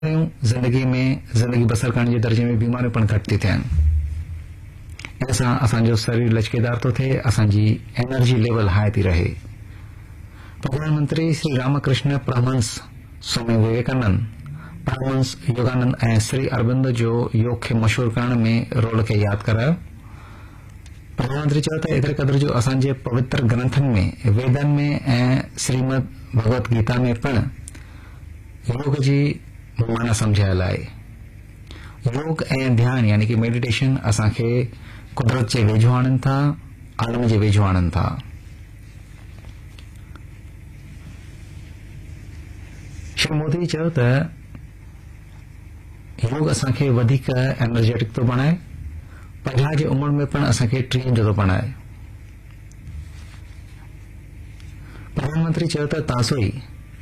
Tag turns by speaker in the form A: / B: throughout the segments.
A: जिंदगी में जिंदगी बसर करण जे दर्जे में बीमारियूं पण घटि थी थियनि। इन सां असांजो शरीर लचकेदार थो थिए, असांजी एनर्जी लेवल हाई थी रहे। प्रधानमंत्री श्री रामकृष्ण परमहंस स्वामी विवेकानंद, परमहंस योगानंद ऐं श्री अरबिंदो जो योग खे मशहूर करण में रोल खे याद करायो। प्रधानमंत्री चयो त एतिरे क़दुरु जो असांजे पवित्र ग्रंथनि में, वेदनि में ऐं श्रीमद भगवत गीता में पिण योग जी माना समझायल आहे। योग ऐं ध्यान यानी कि मेडिटेशन असांखे कुदरत जे वेझो आणनि था, आलम जे वेझो आणनि था। श्री मोदी चयो त योग असांखे वधीक एनर्जेटिक थो बणाए, 50 जी उमिरि में पण असांखे ट्रीन जो थो बणाए। प्रधानमंत्री चयो त ताज़ो ई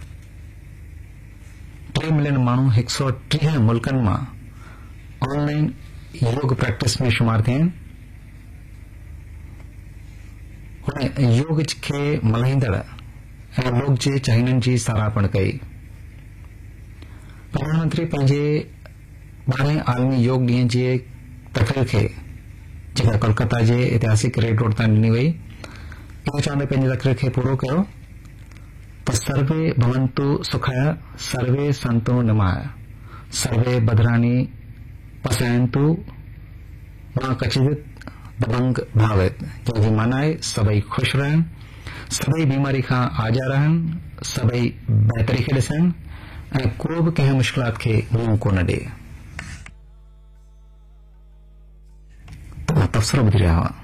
A: 3 मिलियन माण्हू 130 मुल्कनि मां ऑनलाइन योग प्रैक्टिस में शुमार थिया आहिनि। हुन योग खे मल्हाईंदड़ ऐं लोक जे चाहीननि जी साराह पिण कई। प्रधानमंत्री पंहिंजे 12 आलमी योग ॾींहं जे तकरीर खे, जेका कोलकाता जे ऐतिहासिक रेड रोड तां ॾिनी वई, इहो चवंदे पंहिंजे तकरीर खे पूरो कयो त सर्वे भवन्तु सुखाय, सर्वे सन्तु निमाय, सर्वे भद्राणि पश्यन्तु मा कचिदित दबंग भावित, जंहिंजी माना आहे सभई खुश रहनि, सभई बीमारी खां आजा रहनि, सभई बहितरी खे ॾिसनि ऐं को बि कंहिं मुश्किलात खे मुंहुं कोन ॾे। तब्सरो ॿुधी रहिया हुआ।